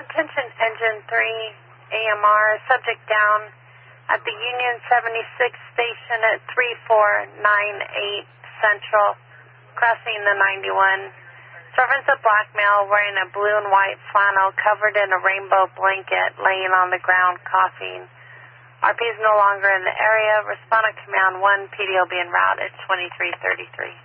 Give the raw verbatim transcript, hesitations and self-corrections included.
Attention Engine three, A M R, subject down at the Union seventy-six station at three four nine eight Central, crossing the ninety-one. Servants of black male wearing a blue and white flannel covered in a rainbow blanket laying on the ground coughing. R P is no longer in the area. Respond on command one, P D will be en route at twenty-three thirty-three.